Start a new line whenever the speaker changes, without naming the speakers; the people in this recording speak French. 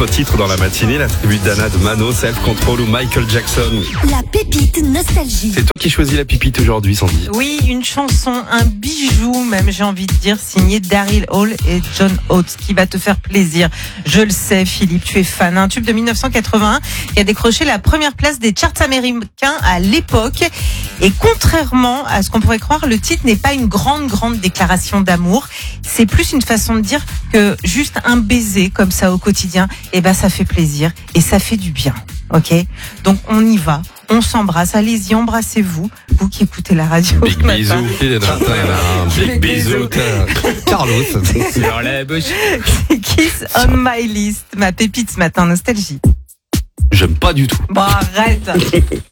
autres titres dans la matinée. La tribu d'Anna de Mano, Self Control ou Michael Jackson.
La pépite nostalgie.
C'est toi qui choisis la pipite aujourd'hui, Sandy.
Oui, une chanson, un bijou même, j'ai envie de dire, signé Daryl Hall et John Oates, qui va te faire plaisir. Je le sais, Philippe, tu es fan. Un tube de 1981 qui a décroché la première place des charts américains à l'époque. Et contrairement à ce qu'on pourrait croire, le titre n'est pas une grande déclaration d'amour. C'est plus une façon de dire que juste un baiser comme ça au quotidien, ça fait plaisir et ça fait du bien. Ok, donc on y va, on s'embrasse, allez-y, embrassez-vous, vous qui écoutez la radio.
Big bisou. Il y en a un big bisou. Carlos.
Sur la bouche.
C'est Kiss on my list, ma pépite ce matin, nostalgie.
J'aime pas du tout.
Bon, arrête.